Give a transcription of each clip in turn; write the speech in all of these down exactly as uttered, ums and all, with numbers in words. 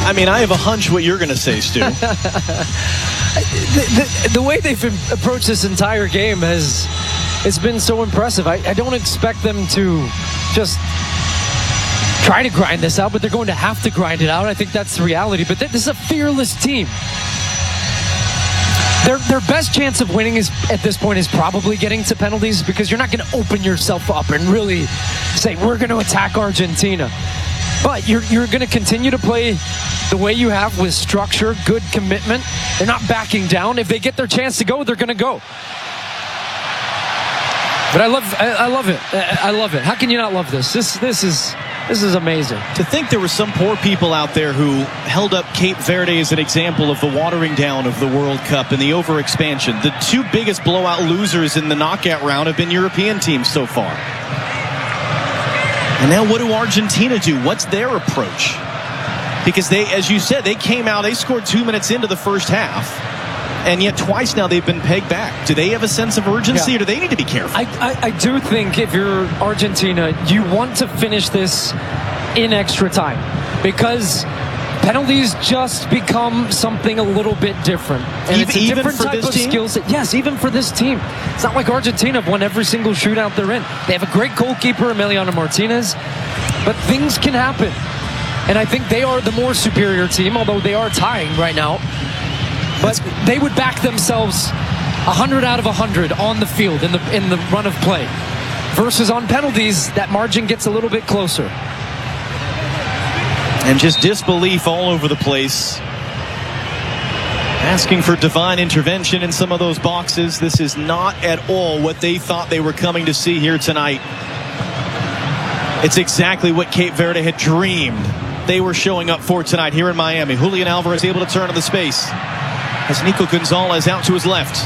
I mean, I have a hunch what you're going to say, Stu. the, the, the way they've approached this entire game has it's been so impressive. I, I don't expect them to just try to grind this out, but they're going to have to grind it out. I think that's the reality. But this is a fearless team. Their, their best chance of winning is at this point is probably getting to penalties, because you're not going to open yourself up and really say, we're going to attack Argentina. But you're, you're going to continue to play the way you have, with structure, good commitment. They're not backing down. If they get their chance to go, they're going to go. But I love, I, I love it. I, I love it. How can you not love this? This, this is, this is amazing. To think there were some poor people out there who held up Cape Verde as an example of the watering down of the World Cup and the overexpansion. The two biggest blowout losers in the knockout round have been European teams so far. And now what do Argentina do? What's their approach? Because they, as you said, they came out, they scored two minutes into the first half. And yet twice now they've been pegged back. Do they have a sense of urgency, yeah. or do they need to be careful? I, I, I do think if you're Argentina, you want to finish this in extra time, because penalties just become something a little bit different. And even, it's a even different for type this of team? skill set. Yes, even for this team. It's not like Argentina have won every single shootout they're in. They have a great goalkeeper, Emiliano Martinez, but things can happen. And I think they are the more superior team, although they are tying right now. But they would back themselves one hundred out of one hundred on the field in the in the run of play. Versus on penalties, that margin gets a little bit closer. And just disbelief all over the place. Asking for divine intervention in some of those boxes. This is not at all what they thought they were coming to see here tonight. It's exactly what Cape Verde had dreamed they were showing up for tonight here in Miami. Julian Alvarez able to turn to the space. As Nico Gonzalez out to his left.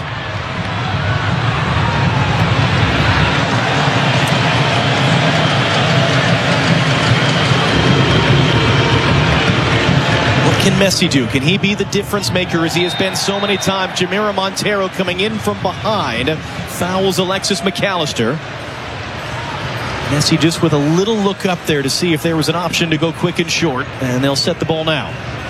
What can Messi do? Can he be the difference maker as he has been so many times? Jamiro Montero coming in from behind. Fouls Alexis McAllister. Messi just with a little look up there to see if there was an option to go quick and short. And they'll set the ball now.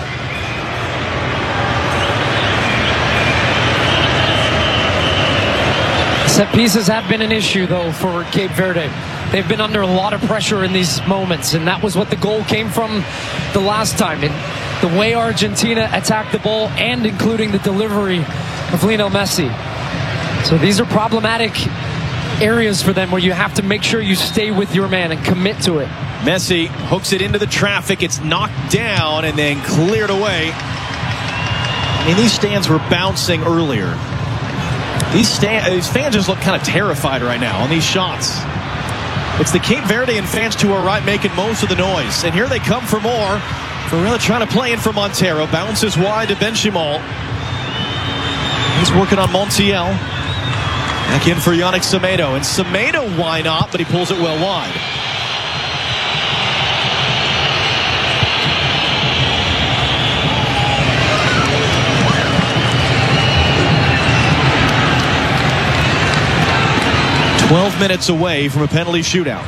Set pieces have been an issue, though, for Cape Verde. They've been under a lot of pressure in these moments, and that was what the goal came from the last time. And the way Argentina attacked the ball, and including the delivery of Lionel Messi. So these are problematic areas for them where you have to make sure you stay with your man and commit to it. Messi hooks it into the traffic. It's knocked down and then cleared away. I mean, these stands were bouncing earlier. These, stand, these fans just look kind of terrified right now on these shots. It's the Cape Verdean fans to our right making most of the noise. And here they come for more. Varela trying to play in for Montero. Bounces wide to Benchimol. He's working on Montiel. Back in for Yannick Semedo. And Semedo, why not? But he pulls it well wide. twelve minutes away from a penalty shootout.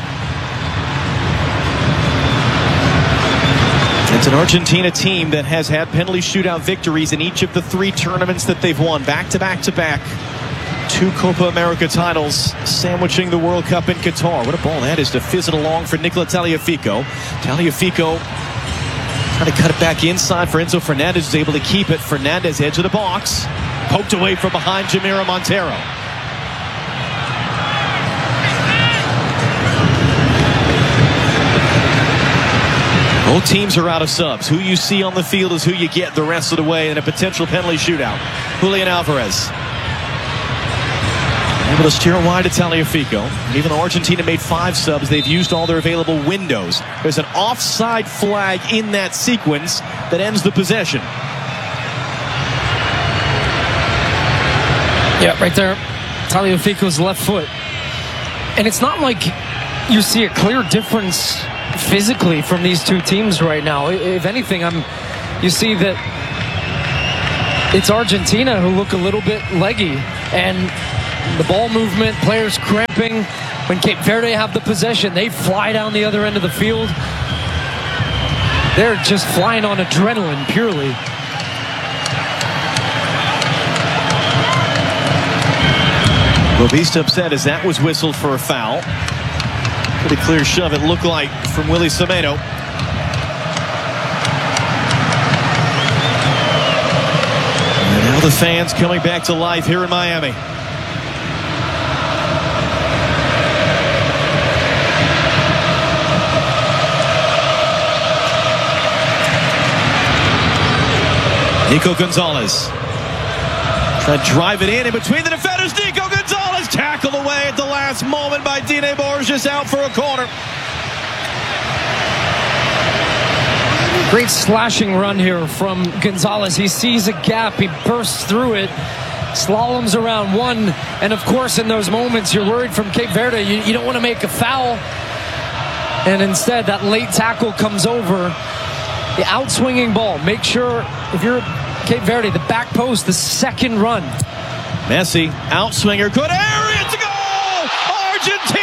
It's an Argentina team that has had penalty shootout victories in each of the three tournaments that they've won. Back to back to back. Two Copa America titles sandwiching the World Cup in Qatar. What a ball that is to fizz it along for Nicola Tagliafico. Tagliafico trying to cut it back inside for Enzo Fernandez. Is able to keep it. Fernandez edge of the box. Poked away from behind Jamiro Montero. Both teams are out of subs. Who you see on the field is who you get the rest of the way in a potential penalty shootout. Julian Alvarez able to steer wide to Tagliafico. And even though Argentina made five subs, they've used all their available windows. There's an offside flag in that sequence that ends the possession. Yeah, right there. Tagliafico's left foot. And it's not like you see a clear difference physically from these two teams right now. If anything, I'm you see that it's Argentina who look a little bit leggy, and the ball movement, players cramping. When Cape Verde have the possession, they fly down the other end of the field. They're just flying on adrenaline purely. Bobista upset as that was whistled for a foul. Pretty clear shove it looked like from Willie Semedo. And now the fans coming back to life here in Miami. Nico Gonzalez. Try to drive it in in between the defenders. Nico Gonzalez tackled away at the last moment by Dine Borges, out for a corner. Great slashing run here from Gonzalez. He sees a gap. He bursts through it. Slaloms around one. And, of course, in those moments, you're worried from Cape Verde. You, you don't want to make a foul. And instead, that late tackle comes over. The outswinging ball. Make sure, if you're Cape Verde, the back post, the second run. Messi, outswinger, good area to go! Argentina!